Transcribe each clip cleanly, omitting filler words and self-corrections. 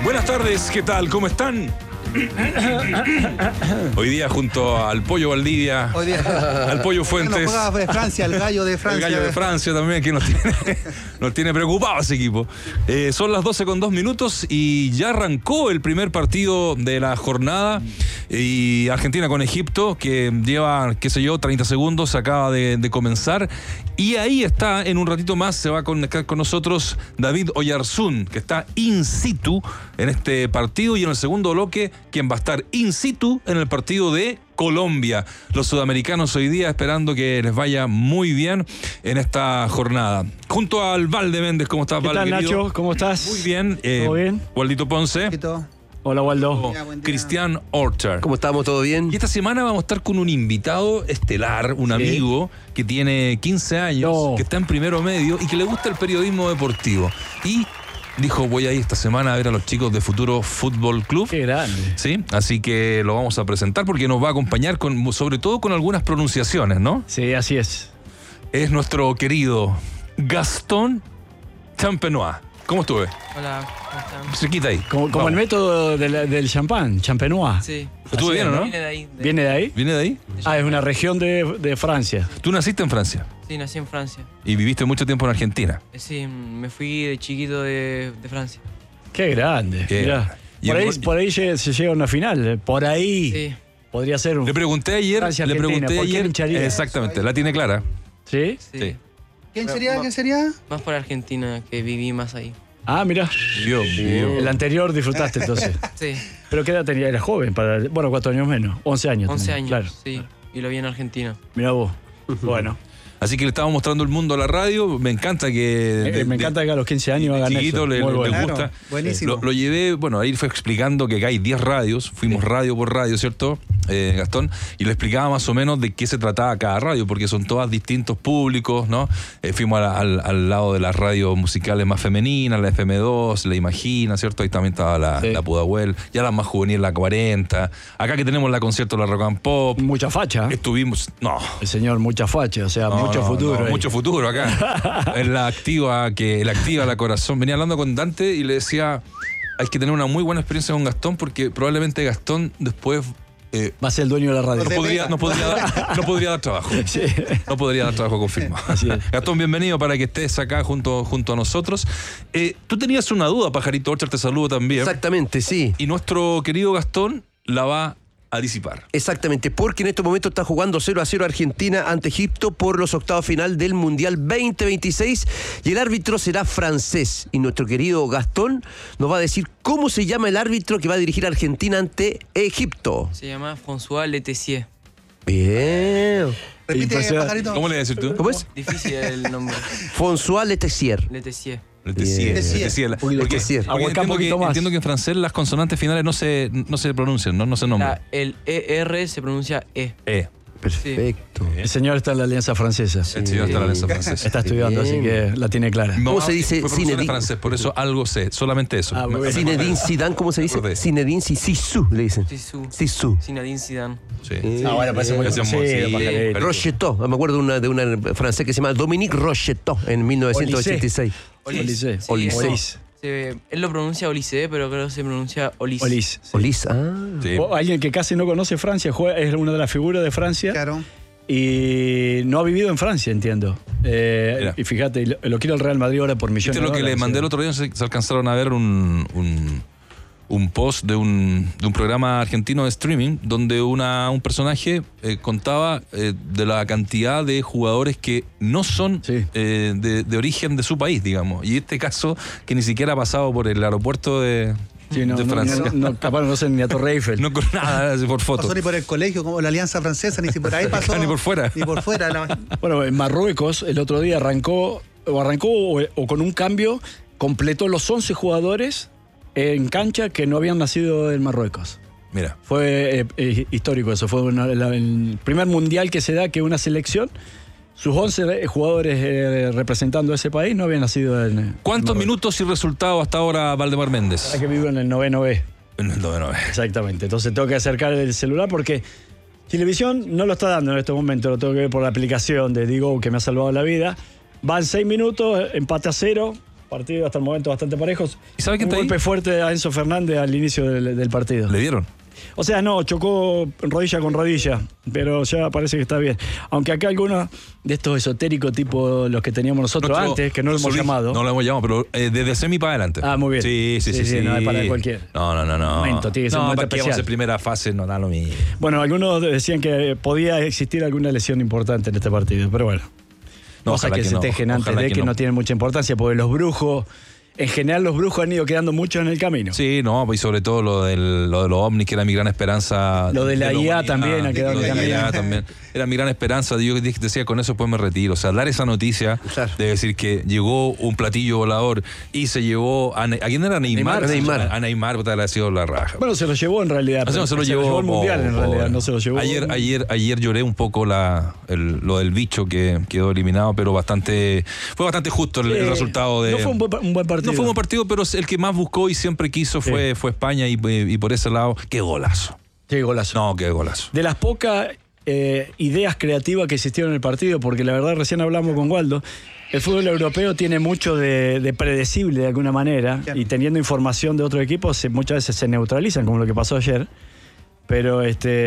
Buenas tardes, ¿qué tal? ¿Cómo están? Hoy día junto al Pollo Valdivia, al Pollo Fuentes. No juega de Francia, el gallo de Francia. El gallo de Francia también, que nos tiene preocupados ese equipo. Son las 12:02 y ya arrancó el primer partido de la jornada. Y Argentina con Egipto, que lleva, 30 segundos, acaba de comenzar. Y ahí está, en un ratito más, se va a conectar con nosotros David Oyarzún, que está in situ en este partido. Y en el segundo bloque, quien va a estar in situ en el partido de Colombia. Los sudamericanos hoy día esperando que les vaya muy bien en esta jornada. Junto al Valde Méndez, ¿cómo estás, Valde? ¿Qué tal, querido? Nacho? ¿Cómo estás? Muy bien. ¿Todo bien? Waldito Ponce. Hola, Waldo. Cristian Orchard. ¿Cómo estamos? ¿Todo bien? Y esta semana vamos a estar con un invitado estelar, un amigo que tiene 15 años, que está en primero medio y que le gusta el periodismo deportivo. Y dijo, voy a ir esta semana a ver a los chicos de Futuro Fútbol Club. Qué grande. Sí, así que lo vamos a presentar porque nos va a acompañar sobre todo con algunas pronunciaciones, ¿no? Sí, así es. Es nuestro querido Gastón Champenois. ¿Cómo estuve? Hola, ¿cómo están? Cerquita ahí. Como el método del champán, Champenois. Sí. ¿Estuve bien o no? Viene de ahí. ¿Viene de ahí? ¿Viene de ahí? Ah, es una región de Francia. ¿Tú naciste en Francia? Sí, nací en Francia. ¿Y viviste mucho tiempo en Argentina? Sí, me fui de chiquito de Francia. Qué grande. Qué Mirá. grande. Por ahí se llega a una final. Por ahí. Sí. Podría ser un... Le pregunté ayer. Francia-Argentina, ¿por qué hincharías? Exactamente, la tiene clara. ¿Sí? Sí. ¿Quién sería? Más por Argentina, que viví más ahí. Ah, mirá. Dios mío. El anterior disfrutaste entonces. Sí, ¿Pero qué edad tenía? Era joven, 4 años menos. 11 años. 11 tenía, años. Claro. Sí, y lo vi en Argentina. Mirá vos. Bueno. Así que le estamos mostrando el mundo a la radio. Me encanta que... Me encanta que a los 15 años hagan chiquito eso. le Muy bueno. gusta. Claro, buenísimo. Lo llevé, bueno, ahí fue explicando que acá hay 10 radios. Fuimos radio por radio, ¿cierto, Gastón? Y le explicaba más o menos de qué se trataba cada radio, porque son todas distintos públicos, ¿no? Fuimos al lado de las radios musicales más femeninas, la FM2, la Imagina, ¿cierto? Ahí también estaba la Pudahuel. Ya la más juvenil, la 40. Acá que tenemos la concierto, la Rock and Pop. Mucha facha. Estuvimos... No. El señor, mucha facha, o sea, mucho futuro. No, ahí. mucho futuro acá. En la activa, la corazón. Venía hablando con Dante y le decía, hay que tener una muy buena experiencia con Gastón porque probablemente Gastón después... Va a ser el dueño de la radio. no podría dar trabajo. Sí. No podría dar trabajo, confirmo. Así es. Gastón, bienvenido para que estés acá junto a nosotros. Tú tenías una duda, Pajarito Orchard, te saludo también. Exactamente, sí. Y nuestro querido Gastón la va a disipar. Exactamente, porque en estos momentos está jugando 0-0 Argentina ante Egipto por los octavos final del Mundial 2026 y el árbitro será francés. Y nuestro querido Gastón nos va a decir cómo se llama el árbitro que va a dirigir a Argentina ante Egipto. Se llama François Letessier. Bien. Repite, Impresionante. pajarito. ¿Cómo le decís tú? ¿Cómo es? Difícil el nombre. François Letessier. Letessier. Porque Aguacá un poquito más. entiendo que en francés las consonantes finales no se pronuncian, no se nombran. El ER se pronuncia E. Perfecto. El señor está en la Alianza Francesa. El señor está en la Alianza Francesa. Está estudiando, así que la tiene clara. ¿Cómo se dice fue profesor de Zinedine? francés, por eso algo sé, solamente eso. Ah, muy bien. Zinedine Zidane, ¿cómo se dice? Acordé. Zinedine Zizou, le dicen. Zizou. Zizou. Zinedine Zidane. Sí. Ah, bueno, parece muy Ese conocido, sí, pajarito. pero- Rocheteau, me acuerdo de una francés que se llama Dominique Rocheteau en 1986. Olysée. Sí, Olys. Él lo pronuncia Olysée, pero creo que se pronuncia Olys. Olys. Olis, Sí. O alguien que casi no conoce Francia, es una de las figuras de Francia Claro. y no ha vivido en Francia, entiendo. Mira. Y fíjate, lo quiere el Real Madrid ahora por millones ¿Viste de lo que dólares? le mandé el otro día? Se alcanzaron a ver un post de un programa argentino de streaming donde un personaje contaba de la cantidad de jugadores que no son Sí. de origen de su país, digamos. Y este caso que ni siquiera ha pasado por el aeropuerto de Francia. Capaz no sé ni a Torre Eiffel. No con nada, así por foto. Pasó ni por el colegio, como la Alianza Francesa, ni si por ahí pasó. Ni por fuera. Ni por fuera. Bueno, en Marruecos el otro día arrancó o con un cambio, completó los 11 jugadores en cancha que no habían nacido en Marruecos. Mira. Fue histórico eso, fue el primer mundial que se da que una selección, sus 11 jugadores representando a ese país no habían nacido en... ¿Cuántos minutos y resultados hasta ahora, Valdemar Méndez? Hay que vivir en el 9º B. En el 9-9. Exactamente, entonces tengo que acercar el celular porque televisión no lo está dando en este momento, lo tengo que ver por la aplicación de Digo que me ha salvado la vida. Van 6 minutos, empate a 0, Partido hasta el momento bastante parejos. ¿Y sabe quién Un está ahí? golpe fuerte a Enzo Fernández al inicio del partido. ¿Le dieron? O sea, no, chocó rodilla con rodilla, pero ya parece que está bien. Aunque acá algunos de estos esotéricos tipo los que teníamos nosotros antes, que no lo hemos llamado. No lo hemos llamado, pero desde semi para adelante. Ah, muy bien. Sí. No es para cualquiera. No. Momento, tiene que ser un momento para que vamos especial. en primera fase no da lo mismo. Bueno, algunos decían que podía existir alguna lesión importante en este partido, pero bueno. No, Cosa ojalá que que se no, tejen antes ojalá de que que no. no tienen mucha importancia, porque los brujos, en general los brujos han ido quedando muchos en el camino. Sí, no, y sobre todo lo de los ovnis, que era mi gran esperanza. Lo de la IA humanidad. también ha quedado Lo de en la el IA camino. también. Era mi gran esperanza. Yo decía, con eso después me retiro. O sea, dar esa noticia Claro. de decir que llegó un platillo volador y se llevó ¿a quién era? Neymar. A Neymar, puta, le ha sido la raja. Bueno, se lo llevó en realidad. No, pero se lo llevó al Mundial en realidad, no se lo llevó. Ayer lloré un poco lo del bicho que quedó eliminado, pero fue bastante justo el resultado de. No fue un buen partido. No fue un buen partido, pero el que más buscó y siempre quiso fue España y por ese lado, qué golazo. Qué golazo. No, qué golazo. De las pocas ideas creativas que existieron en el partido, porque la verdad recién hablamos con Waldo, el fútbol europeo tiene mucho de predecible de alguna manera, Claro. y teniendo información de otros equipos muchas veces se neutralizan, como lo que pasó ayer, pero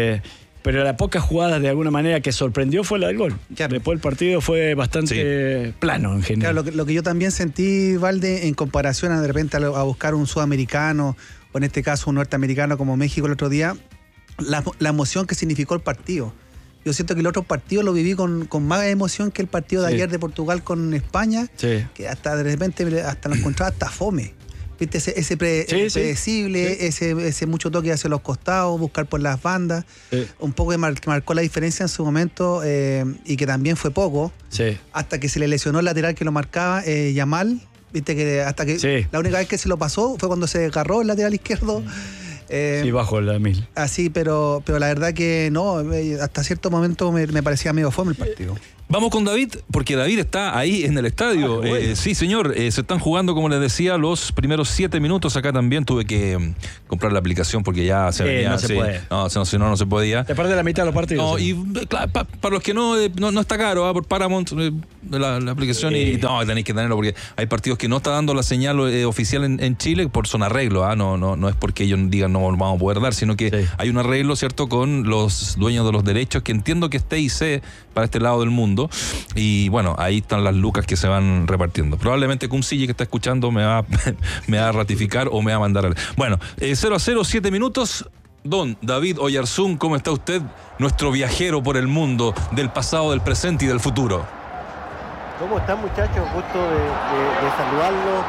las pocas jugadas de alguna manera que sorprendió fue la del gol. Claro. Después el partido fue bastante plano en general. Claro, lo que yo también sentí, Valde, en comparación a de repente a buscar un sudamericano, o en este caso un norteamericano como México el otro día, la emoción que significó el partido. Yo siento que el otro partido lo viví con más emoción que el partido de Sí. ayer de Portugal con España, Sí. que hasta de repente hasta lo encontraba hasta fome. ¿Viste? Ese predecible, ese mucho toque hacia los costados, buscar por las bandas, un poco que marcó la diferencia en su momento, y que también fue poco, Sí. hasta que se le lesionó el lateral que lo marcaba, Yamal. Viste que hasta que Sí. la única vez que se lo pasó fue cuando se agarró el lateral izquierdo. Sí, bajo la 1000. Así, pero la verdad que no, hasta cierto momento me parecía medio fome el partido. Vamos con David, porque David está ahí en el estadio. Sí, señor, se están jugando, como les decía, los primeros 7 minutos. Acá también tuve que comprar la aplicación porque ya se venía. No se puede. No, si no se podía. Te perdés la mitad de los partidos. No, sí. y claro, para los que no está caro, por Paramount, la aplicación, y no, tenéis que tenerlo porque hay partidos que no está dando la señal oficial en Chile por son arreglo, no es porque ellos digan no vamos a poder dar, sino que Sí. hay un arreglo, ¿cierto?, con los dueños de los derechos, que entiendo que es TIC para este lado del mundo, y bueno, ahí están las lucas que se van repartiendo. Probablemente Cumcille, que está escuchando, me va a ratificar o me va a mandar. Bueno, 0-0, 7 minutos. Don David Oyarzún, ¿cómo está usted? Nuestro viajero por el mundo del pasado, del presente y del futuro. ¿Cómo están, muchachos? Gusto de saludarlos.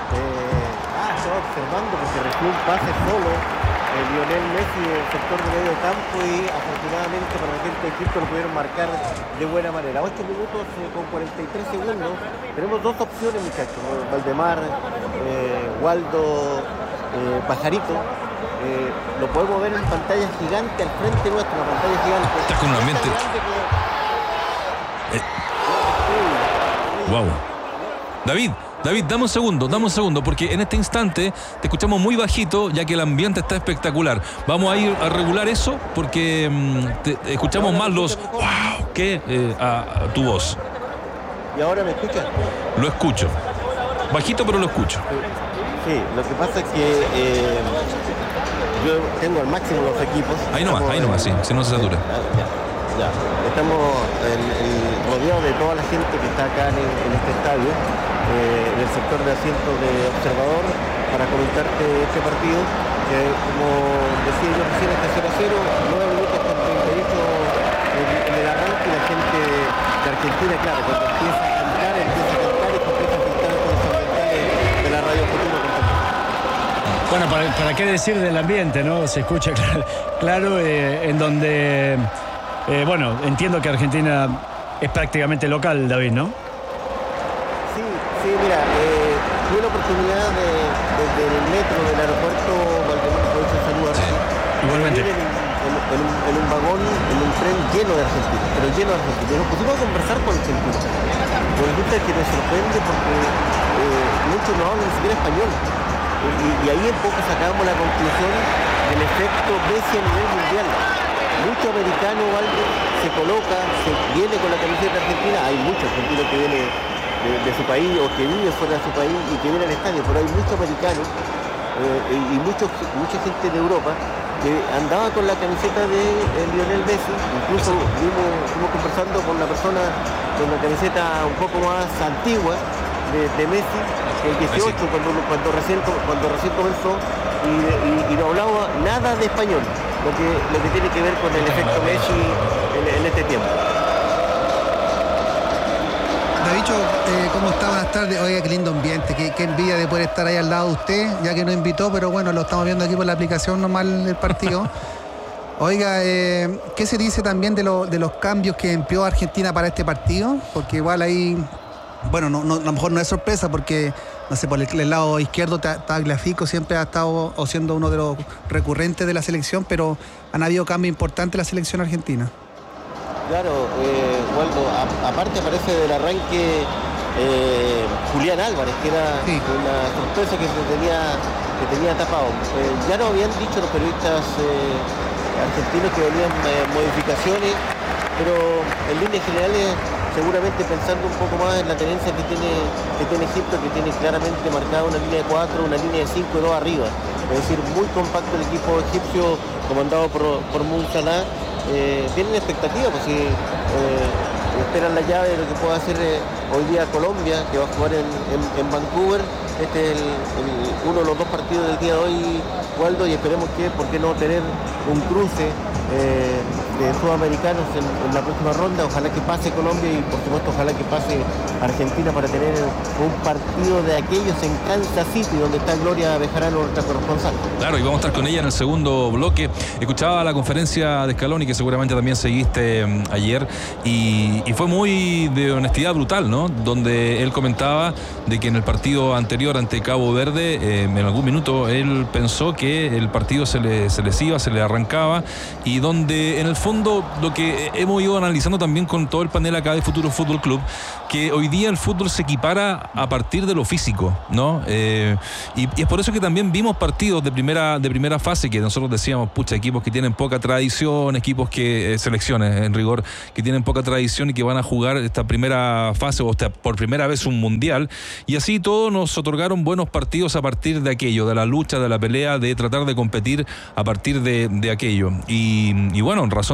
Estaba observando que se recibió un pase solo Lionel Messi del sector de medio campo, y afortunadamente para la gente de Egipto lo pudieron marcar de buena manera. 8 minutos con 43 segundos. Tenemos dos opciones, muchachos. Valdemar, Waldo, Pajarito. Lo podemos ver en pantalla gigante al frente nuestro, una pantalla gigante. Estás con un ambiente. Wow. David, dame un segundo, porque en este instante te escuchamos muy bajito, ya que el ambiente está espectacular. Vamos a ir a regular eso, porque te escuchamos más los wow que a tu voz. ¿Y ahora me escuchan? Lo escucho. Bajito, pero lo escucho. Sí, lo que pasa es que yo tengo al máximo los equipos. Ahí nomás, sí, si no se satura. Ya. Estamos rodeados de toda la gente que está acá en este estadio, en el sector de asientos de observador, para comentarte este partido, que como decía yo recién, está 0-0, 9 minutos con 38 en el arranque, y la gente de Argentina, claro, cuando empieza a cantar y comienza a filtrar con los ambientales de la Radio Futuro. Bueno, ¿para qué decir del ambiente, no? Se escucha claro, en donde, bueno, entiendo que Argentina es prácticamente local, David, ¿no? Sí, mira, tuve la oportunidad desde el metro del aeropuerto Valdemar, aprovecho de saludarte. Igualmente. De ir en un vagón, en un tren lleno de argentinos, pero lleno de argentinos. Nos pusimos a conversar con argentinos. Nos resulta que nos sorprende porque muchos no hablan ni siquiera español. Y ahí en poco sacamos la conclusión del efecto Messi a nivel mundial. Mucho americano, Valde, se coloca, se viene con la camiseta argentina. Hay muchos argentinos que vienen de de su país o que vive fuera de su país y que viene al estadio, pero hay muchos americanos y mucha gente de Europa que andaba con la camiseta de Lionel Messi. Incluso estuvimos conversando con una persona con una camiseta un poco más antigua de Messi, el 18, cuando recién comenzó, y no hablaba nada de español, lo que tiene que ver con el efecto Messi en este tiempo. Davicho, ¿cómo está? Buenas tardes. Oiga, qué lindo ambiente, qué envidia de poder estar ahí al lado de usted, ya que no invitó, pero bueno, lo estamos viendo aquí por la aplicación normal del partido. Oiga, ¿qué se dice también de los cambios que empleó Argentina para este partido? Porque igual ahí, bueno, a lo mejor no es sorpresa porque, no sé, por el lado izquierdo Tagliafico siempre ha estado o siendo uno de los recurrentes de la selección, pero han habido cambios importantes en la selección argentina. Claro, Waldo, aparte aparece del arranque Julián Álvarez, que era una sorpresa que tenía tapado. Ya nos habían dicho los periodistas argentinos que venían modificaciones, pero en líneas generales, seguramente pensando un poco más en la tenencia que tiene Egipto, que tiene claramente marcada una línea de 4, una línea de 5 y 2 arriba. Es decir, muy compacto el equipo egipcio comandado por Mo Salah. Tienen expectativa, pues si esperan la llave de lo que pueda hacer hoy día Colombia, que va a jugar en Vancouver. Este es uno de los dos partidos del día de hoy, Waldo, y esperemos que, ¿por qué no tener un cruce de sudamericanos en la próxima ronda? Ojalá que pase Colombia y por supuesto ojalá que pase Argentina para tener un partido de aquellos en Kansas City, donde está Gloria Bejarano, nuestra corresponsal. Claro, y vamos a estar con ella en el segundo bloque. Escuchaba la conferencia de Scaloni, que seguramente también seguiste ayer, y fue muy de honestidad brutal, ¿no? Donde él comentaba de que en el partido anterior ante Cabo Verde, en algún minuto él pensó que el partido se les iba, se le arrancaba, y donde en el fondo lo que hemos ido analizando también con todo el panel acá de Futuro Fútbol Club, que hoy día el fútbol se equipara a partir de lo físico, ¿no? Y es por eso que también vimos partidos de primera fase que nosotros decíamos, pucha, equipos que tienen poca tradición, equipos selecciones en rigor, que tienen poca tradición y que van a jugar esta primera fase o por primera vez un mundial, y así todos nos otorgaron buenos partidos a partir de aquello, de la lucha, de la pelea, de tratar de competir a partir de aquello. Y bueno, en razón